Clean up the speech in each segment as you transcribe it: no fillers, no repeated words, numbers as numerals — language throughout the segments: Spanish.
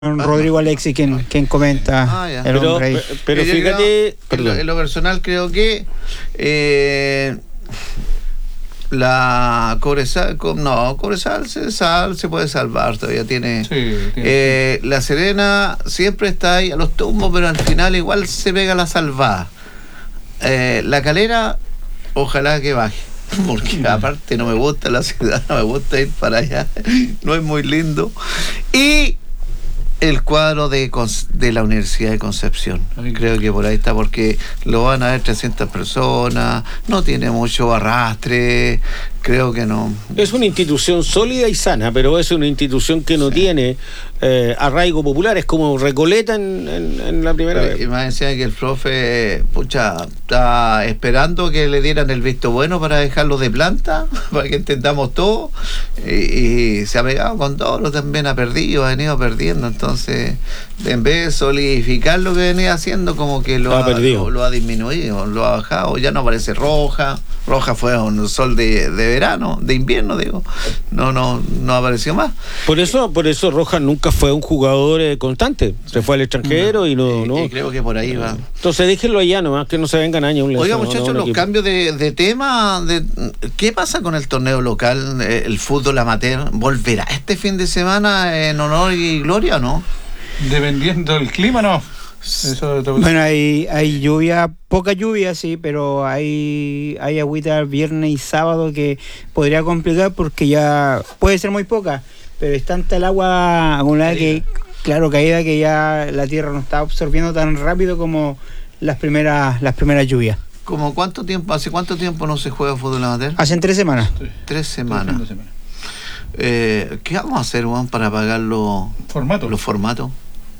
Rodrigo Alexis quien comenta el hombre ahí. Pero fíjate, en lo personal creo que la Cobresal se puede salvar, todavía tiene, La Serena siempre está ahí a los tumbos, pero al final igual se pega la salvada. La Calera ojalá que baje, porque aparte no me gusta la ciudad, no me gusta ir para allá, no es muy lindo. Y el cuadro de la Universidad de Concepción, creo que por ahí está, porque lo van a ver 300 personas, no tiene mucho arrastre, creo que no. Es una institución sólida y sana, pero es una institución que no tiene arraigo popular, es como Recoleta en la primera vez. Y más decía que el profe, está esperando que le dieran el visto bueno para dejarlo de planta, para que entendamos todo, y se ha pegado con todo, también ha venido perdiendo, entonces en vez de solidificar lo que venía haciendo, como que lo ha disminuido, lo ha bajado, ya no aparece Roja fue un sol de verano, de invierno, digo, no apareció más. Por eso Roja nunca fue un jugador constante, se fue al extranjero y no. Y creo que por ahí va. Entonces déjenlo allá nomás, que no se vengan años. Oiga, muchachos, los cambios de tema, ¿qué pasa con el torneo local, el fútbol amateur? ¿Volverá este fin de semana en honor y gloria o no? Dependiendo del clima, no. Bueno, hay lluvia, poca lluvia, sí, pero hay agüita viernes y sábado que podría complicar, porque ya puede ser muy poca, pero es tanta el agua acumulada caída, que ya la tierra no está absorbiendo tan rápido como las primeras lluvias. ¿Hace cuánto tiempo no se juega fútbol amateur? Hacen 3 semanas. Sí. 3 semanas. ¿Qué vamos a hacer, Juan, para pagar los formatos?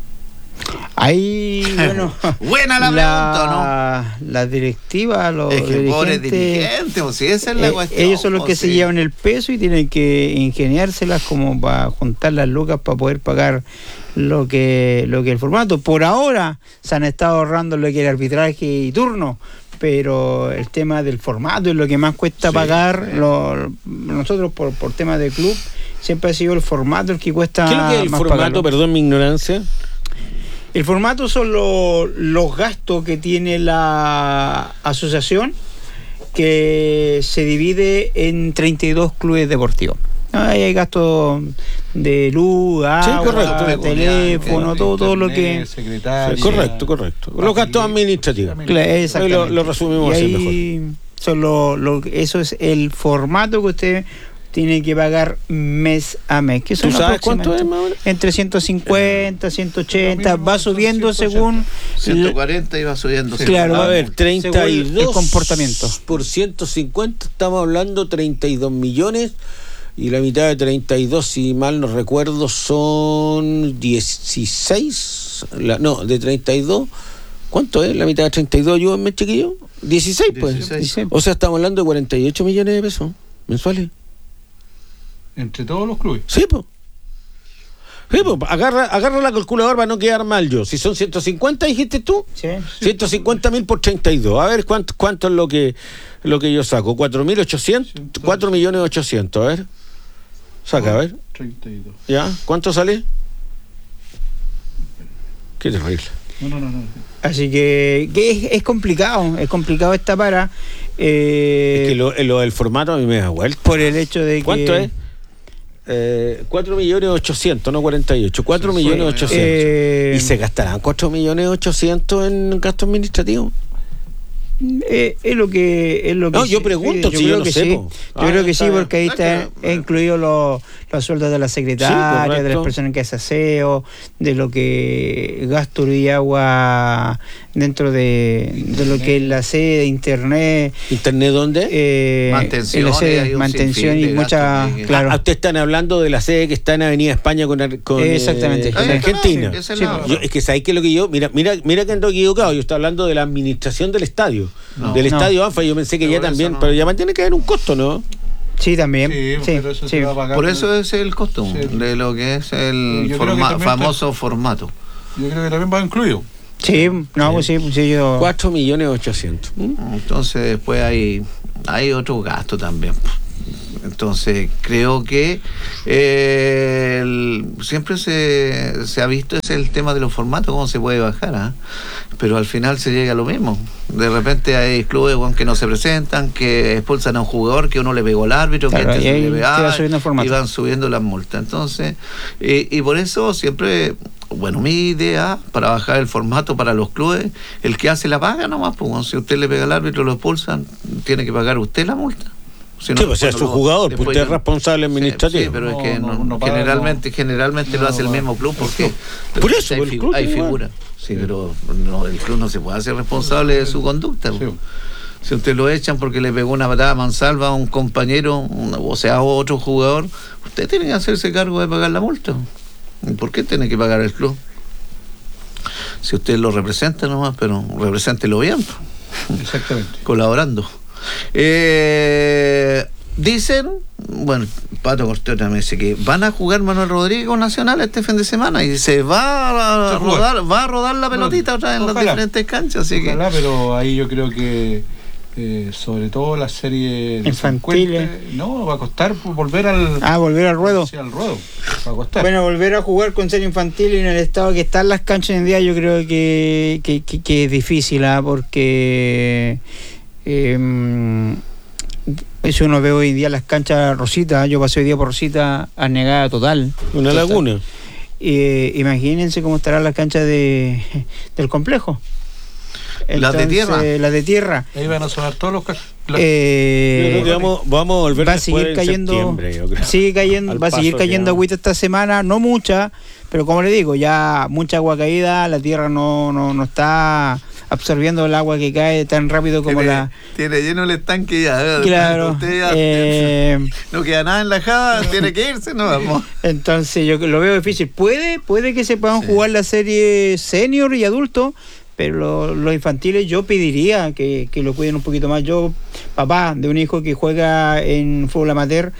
Ahí, bueno, buena la pregunta, ¿no? La directiva, los dirigentes, o si esa es la cuestión. Ellos son los que se llevan el peso y tienen que ingeniárselas como para juntar las lucas para poder pagar lo que el formato. Por ahora se han estado ahorrando lo que el arbitraje y turno, pero el tema del formato es lo que más cuesta pagar. Nosotros por temas de club siempre ha sido el formato el que cuesta. ¿Qué es lo que es el formato? Pagarlo. Perdón mi ignorancia. El formato son los gastos que tiene la asociación, que se divide en 32 clubes deportivos. Ahí hay gastos de luz, agua, teléfono, todo lo que... Secretaria. Correcto. Los gastos administrativos. Exactamente. Lo resumimos así mejor. Eso es el formato que usted tiene que pagar mes a mes. Que son, ¿tú sabes cuánto es, más o menos? Entre 150, 180, va subiendo 180. Según... 140 y va subiendo. Claro, a ver, 32 el comportamiento. Por 150 estamos hablando 32 millones, y la mitad de 32, si mal no recuerdo, son 16. De 32. ¿Cuánto es la mitad de 32? Ayúdenme, chiquillo. 16, pues. 16. O sea, estamos hablando de 48 millones de pesos mensuales. ¿Entre todos los clubes? Sí, pues. Agarra la calculadora para no quedar mal yo. Si son 150, dijiste tú. Sí. 150.000 por 32. A ver cuánto es lo que yo saco. 4.800, 4.800.000. A ver. Saca, a ver. 32. ¿Ya? ¿Cuánto sale? Qué terrible. No. Así que es complicado esta para. Es que lo del formato a mí me da vuelta. Por el hecho de que. ¿Cuánto es? 4.800.000, no 48. 4.800.000. ¿Y se gastarán 4.800.000 en gastos administrativos? Es lo que no, yo pregunto, si yo no sé. Yo creo que sí, porque ahí está incluido los sueldos de la secretaria, de las personas que hacen aseo, de lo que gasto y agua dentro de lo que es la sede, internet. ¿Internet dónde? Mantención y mucha. Claro. Ustedes están hablando de la sede que está en Avenida España con exactamente. Con Argentina. Es que sabéis que lo que yo. Mira que ando equivocado. Yo estoy hablando de la administración del estadio. Estadio ANFA, yo pensé que ya también, pero ya tiene que haber un costo, ¿no? Sí, también. Por eso es el costo de lo que es el famoso formato. Yo creo que también va incluido. Sí, pues sí, yo... 4.800.000. Entonces después hay otro gasto también. Entonces creo que siempre se ha visto ese el tema de los formatos, cómo se puede bajar, ¿eh? Pero al final se llega a lo mismo. De repente hay clubes que no se presentan, que expulsan a un jugador que uno le pegó al árbitro, claro, que y van subiendo las multas. Entonces, y por eso siempre, bueno, mi idea para bajar el formato para los clubes, el que hace la paga nomás, pues si usted le pega al árbitro, lo expulsan, tiene que pagar usted la multa. Si no, pues es su jugador, pues usted es responsable administrativo. Sí, pero es que generalmente lo hace el mismo club, porque por eso hay figura. Sí, pero el club no se puede hacer responsable de su conducta. Sí. Si usted lo echan porque le pegó una patada mansalva a un compañero, o sea, a otro jugador, usted tiene que hacerse cargo de pagar la multa. ¿Por qué tiene que pagar el club? Si usted lo representa nomás, pero represéntelo bien. Exactamente. Colaborando. Dicen, bueno, Pato Cortona me dice que van a jugar Manuel Rodríguez con Nacional este fin de semana y se va a rodar la pelotita otra vez en las diferentes canchas. Así ojalá, pero ahí yo creo que sobre todo la serie infantiles, no, va a costar volver al ruedo. Sí, al ruedo. Va a costar. Bueno, volver a jugar con serie infantil y en el estado que están las canchas hoy en día, yo creo que es difícil, porque eso uno ve hoy en día las canchas Rosita. Yo pasé hoy día por Rosita, anegada total. Una laguna. Imagínense cómo estarán las canchas del complejo. Entonces, las de tierra. Ahí van a sonar todos los casos. Yo creo que vamos a volver va a seguir cayendo, va a seguir cayendo agüita esta semana, no mucha, pero como le digo, ya mucha agua caída, la tierra no está absorbiendo el agua que cae tan rápido como tiene lleno el estanque ya. Claro. No queda nada en la jada, tiene que irse, no vamos. Entonces yo lo veo difícil. Puede que se puedan jugar la serie senior y adulto, pero los infantiles yo pediría que lo cuiden un poquito más. Yo, papá de un hijo que juega en fútbol amateur,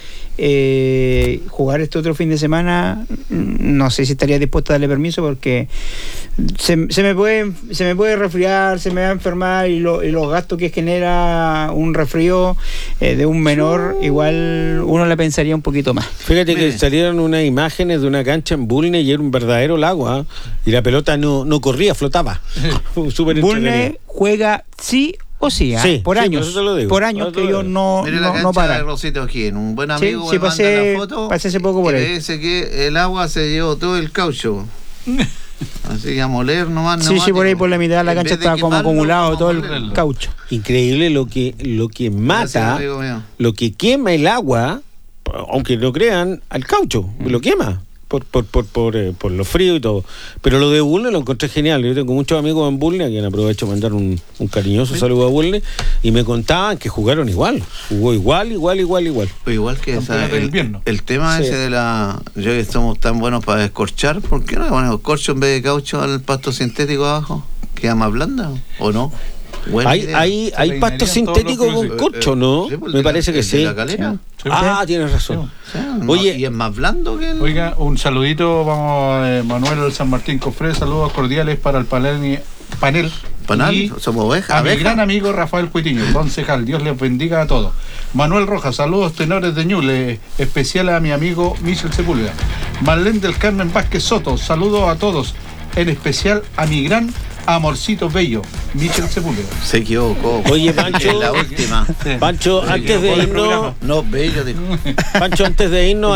jugar este otro fin de semana, no sé si estaría dispuesto a darle permiso, porque se me puede resfriar, se me va a enfermar, y los gastos que genera un resfrío de un menor, igual uno le pensaría un poquito más. Fíjate que salieron unas imágenes de una cancha en Bulnes y era un verdadero lago, y la pelota no corría, flotaba. Bulnes juega sí o sí, por años. Por años que ellos no paran. De Rosita O'Higgins, un buen amigo me manda la foto. Pasé hace poco por ahí. Dice que el agua se llevó todo el caucho. Así que a moler nomás. Sí, por ahí por la mitad de la cancha estaba como acumulado todo el caucho. Increíble lo que mata, lo que quema el agua, aunque no crean, al caucho, lo quema. Por lo frío y todo. Pero lo de Bulnes lo encontré genial. Yo tengo muchos amigos en Bulnes, a quien aprovecho de mandar un cariñoso saludo a Bulnes, y me contaban que jugaron igual. Jugó igual. Igual que el tema ese de ya que somos tan buenos para descorchar, ¿por qué no le ponemos corcho en vez de caucho al pasto sintético abajo? ¿Queda más blanda o no? Hay pasto sintético con corcho, ¿no? Sí, me parece que sí. La calera. Tienes razón. Oye, y es más blando que Oiga, un saludito, vamos, Manuel San Martín Cofré, saludos cordiales para el panel. Y somos ovejas. A mi gran amigo Rafael Cuitiño, concejal, Dios les bendiga a todos. Manuel Rojas, saludos tenores de Ñuble, especial a mi amigo Michel Sepúlveda. Marlene del Carmen Vázquez Soto, saludos a todos, en especial a mi gran amorcito bello, Michel Sepúlveda. Se equivocó. Oye, Pancho, la última. Pancho, antes de irnos, bello, dijo. Pancho, antes de irnos,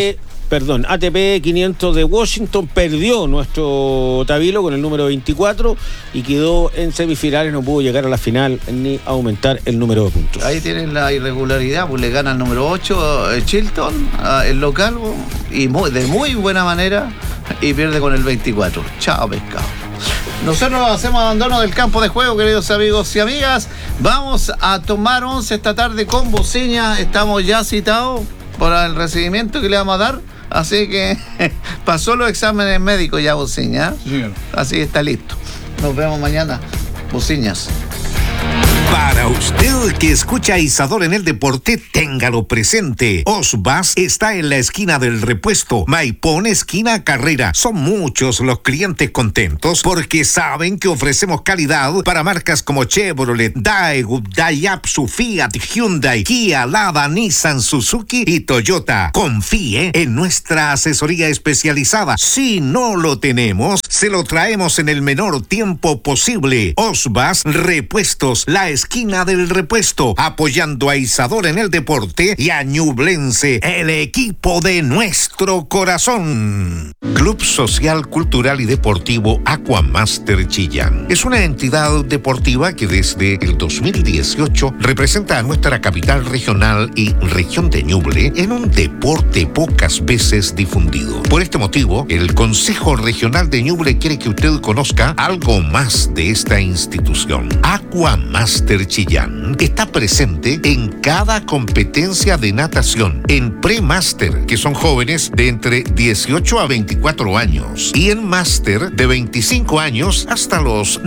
ATP 500 de Washington perdió nuestro Tabilo con el número 24 y quedó en semifinales, no pudo llegar a la final ni aumentar el número de puntos. Ahí tienen la irregularidad, pues le gana el número 8 Chilton, el local, y de muy buena manera, y pierde con el 24. Chao, pescado. Nosotros hacemos abandono del campo de juego, queridos amigos y amigas. Vamos a tomar 11 esta tarde con Bociña. Estamos ya citados para el recibimiento que le vamos a dar. Así que pasó los exámenes médicos ya Bociña. Sí, así que está listo. Nos vemos mañana, Bociñas. Para usted que escucha a Isadora en el deporte, téngalo presente. Osbas está en la esquina del Repuesto, Maipón, esquina Carrera. Son muchos los clientes contentos porque saben que ofrecemos calidad para marcas como Chevrolet, Daewoo, Daihatsu, Fiat, Hyundai, Kia, Lada, Nissan, Suzuki y Toyota. Confíe en nuestra asesoría especializada. Si no lo tenemos, se lo traemos en el menor tiempo posible. Osbas Repuestos, la esquina del Repuesto, apoyando a Isadora en el deporte y a Ñublense, el equipo de nuestro corazón. Club Social, Cultural y Deportivo Aquamaster Chillán es una entidad deportiva que desde el 2018 representa a nuestra capital regional y región de Ñuble en un deporte pocas veces difundido. Por este motivo, el Consejo Regional de Ñuble quiere que usted conozca algo más de esta institución. Aquamaster Chillán está presente en cada competencia de natación, en pre-máster, que son jóvenes de entre 18 a 24 años, y en máster de 25 años hasta los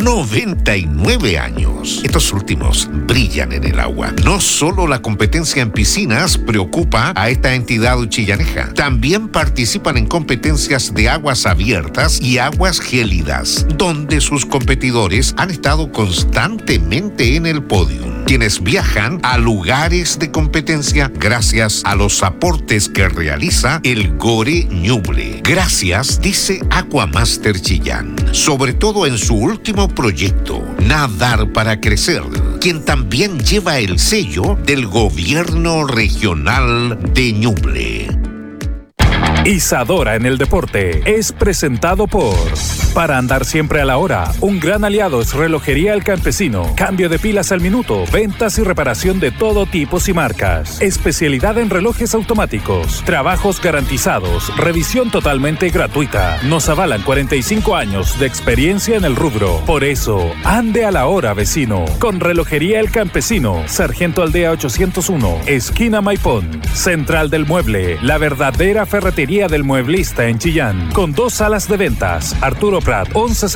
99 años. Estos últimos brillan en el agua. No solo la competencia en piscinas preocupa a esta entidad chillaneja, también participan en competencias de aguas abiertas y aguas gélidas, donde sus competidores han estado constantemente en el podio, quienes viajan a lugares de competencia gracias a los aportes que realiza el Gore Ñuble. Gracias, dice Aquamaster Chillán, sobre todo en su último proyecto, Nadar para Crecer, quien también lleva el sello del Gobierno Regional de Ñuble. Isadora en el deporte es presentado por... Para andar siempre a la hora, un gran aliado es Relojería El Campesino. Cambio de pilas al minuto, ventas y reparación de todo tipo y marcas. Especialidad en relojes automáticos, trabajos garantizados, revisión totalmente gratuita. Nos avalan 45 años de experiencia en el rubro. Por eso, ande a la hora, vecino. Con Relojería El Campesino, Sargento Aldea 801, esquina Maipón. Central del Mueble, la verdadera ferretería del mueblista en Chillán. Con 2 salas de ventas, Arturo Prat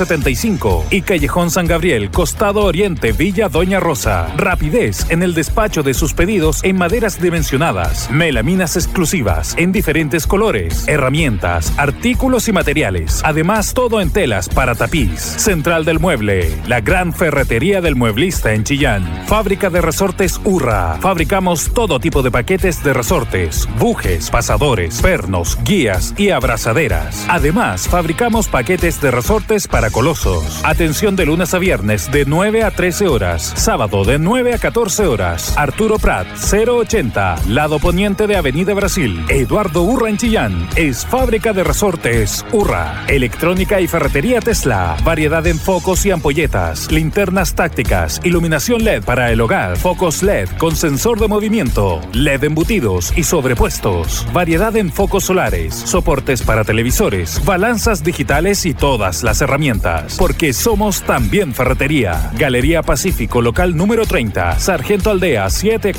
1175 y Callejón San Gabriel, costado oriente, Villa Doña Rosa. Rapidez en el despacho de sus pedidos en maderas dimensionadas, melaminas exclusivas en diferentes colores, herramientas, artículos y materiales. Además, todo en telas para tapiz. Central del Mueble, la gran ferretería del mueblista en Chillán. Fábrica de resortes Urra. Fabricamos todo tipo de paquetes de resortes, bujes, pasadores, pernos, guías y abrazaderas. Además, fabricamos paquetes de resortes para colosos. Atención de lunes a viernes de 9 a 13 horas. Sábado de 9 a 14 horas. Arturo Prat, 080, lado poniente de Avenida Brasil. Eduardo Urra en Chillán. Es fábrica de resortes Urra. Electrónica y ferretería Tesla. Variedad en focos y ampolletas. Linternas tácticas. Iluminación LED para el hogar. Focos LED con sensor de movimiento. LED embutidos y sobrepuestos. Variedad en focos solares. Soportes para televisores. Balanzas digitales y todas las herramientas, porque somos también ferretería. Galería Pacífico, local número 30, Sargento Aldea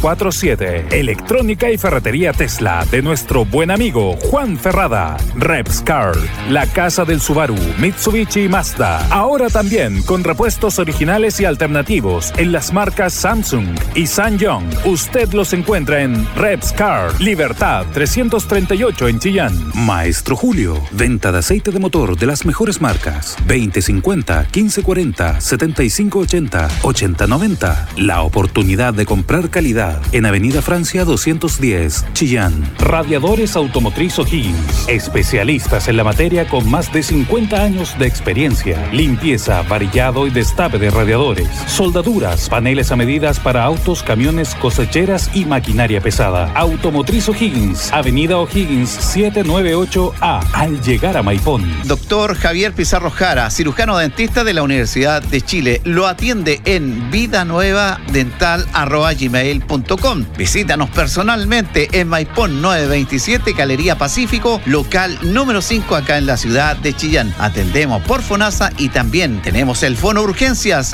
747. Electrónica y ferretería Tesla de nuestro buen amigo Juan Ferrada. Repscar, la casa del Subaru, Mitsubishi y Mazda. Ahora también con repuestos originales y alternativos en las marcas Samsung y Sanyong. Usted los encuentra en Repscar, Libertad 338 en Chillán. Maestro Julio, venta de aceite de motor de las mejores marcas. 2050, 1540, 7580, 8090. La oportunidad de comprar calidad en Avenida Francia 210, Chillán. Radiadores Automotriz O'Higgins. Especialistas en la materia con más de 50 años de experiencia. Limpieza, varillado y destape de radiadores. Soldaduras, paneles a medidas para autos, camiones, cosecheras y maquinaria pesada. Automotriz O'Higgins. Avenida O'Higgins 798A. Al llegar a Maipón. Doctor Javier Pizarro Jara, cirujano dentista de la Universidad de Chile. Lo atiende en vidanuevadental@gmail.com. Visítanos personalmente en Maipón 927, Galería Pacífico, local número 5, acá en la ciudad de Chillán. Atendemos por FONASA y también tenemos el Fono Urgencias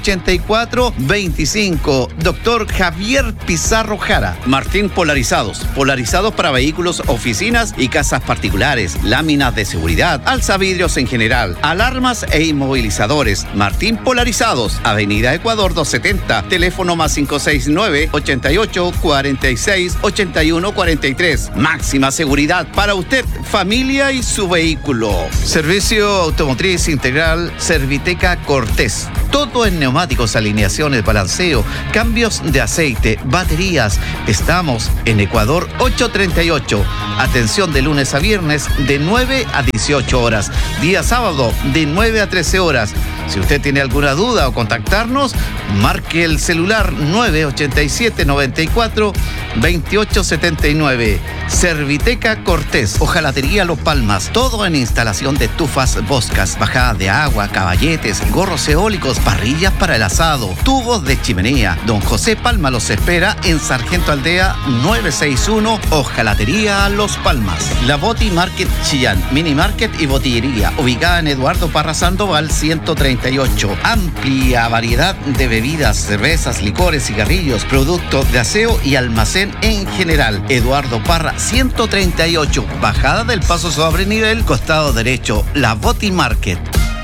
939-64-84-25. Doctor Javier Pizarro Jara. Martín Polarizados, polarizados para vehículos, oficinas y casas particulares, láminas de seguridad, alzavidrios en general, alarmas e inmovilizadores. Martín Polarizados, Avenida Ecuador 270, teléfono +569 88 46 81 43. Máxima seguridad para usted, familia y su vehículo. Servicio automotriz integral Serviteca Cortés. Todo en neumáticos, alineaciones, balanceo, cambios de aceite, baterías. Estamos en Ecuador 838. Atención de lunes a viernes de 9 a 18 horas. Día sábado de 9 a 13 horas. Si usted tiene alguna duda o contactarnos, marque el celular 987 94 28 79. Serviteca Cortés, Hojalatería Los Palmas. Todo en instalación de estufas Boscas, bajada de agua, caballetes, gorros eólicos, parrillas para el asado, tubos de chimenea. Don José Palma los espera en Sargento Aldea 961, Hojalatería Los Palmas. La Boti Market Chillán, Mini Market y Botillería, ubicada en Eduardo Parra Sandoval 138. Amplia variedad de bebidas, cervezas, licores, cigarrillos, productos de aseo y almacén en general. Eduardo Parra 138, bajada del paso sobre nivel, costado derecho, La Boti Market.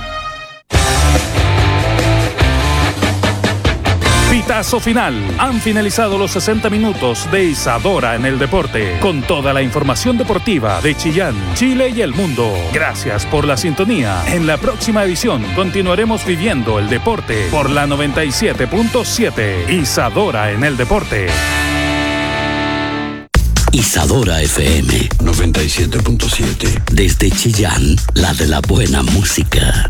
Pitazo final. Han finalizado los 60 minutos de Isadora en el Deporte, con toda la información deportiva de Chillán, Chile y el mundo. Gracias por la sintonía. En la próxima edición continuaremos viviendo el deporte por la 97.7. Isadora en el Deporte. Isadora FM 97.7. Desde Chillán, la de la buena música.